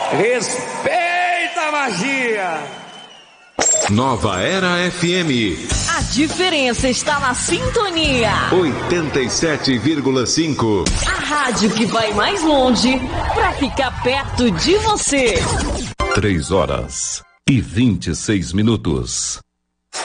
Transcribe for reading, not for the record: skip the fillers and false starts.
Respeita a magia! Nova Era FM. A diferença está na sintonia. 87,5. A rádio que vai mais longe para ficar perto de você. 3 horas e 26 minutos.